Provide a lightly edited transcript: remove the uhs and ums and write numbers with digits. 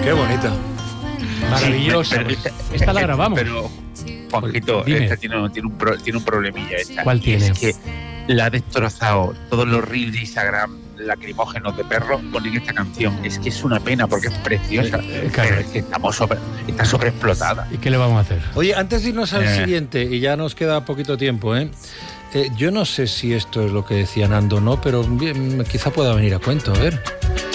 Qué bonita. Maravillosa. Sí, Esta la grabamos. Pero, Juanjito, Dime. esta tiene un problemilla. Esta. ¿Cuál tiene? Es que la ha destrozado todos los reels de Instagram lacrimógenos de perros ponen esta canción. Es que es una pena porque es preciosa. Claro. Pero es que está sobreexplotada. ¿Y qué le vamos a hacer? Oye, antes de irnos al siguiente, y ya nos queda poquito tiempo, yo no sé si esto es lo que decía Nando o no, pero bien, quizá pueda venir a cuento, a ver.